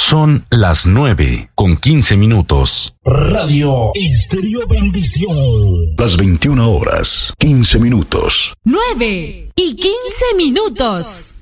Son las 9:15. Radio Estéreo Bendición. Las 21 horas, 15 minutos. 9:15.